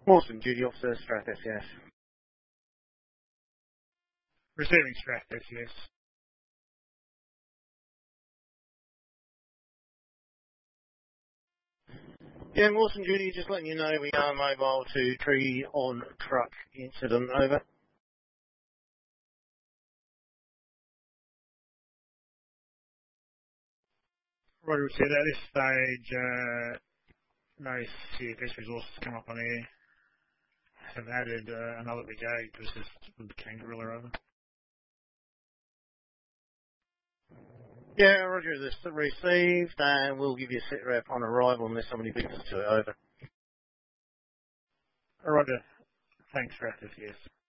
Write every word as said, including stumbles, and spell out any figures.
Awesome, duty officer, Strathis, yes. Receiving Strathis, yes. Yeah, Mawson duty, just letting you know we are mobile to tree on truck incident, over. Roger, said at this stage, uh, no C F S resources come up on air. Have added uh, another brigade to assist with the Kangaroo over. Yeah, Roger, this is received, and we'll give you a sit rep on arrival unless somebody beats us to it, over. Roger. Thanks, Strathis, yes.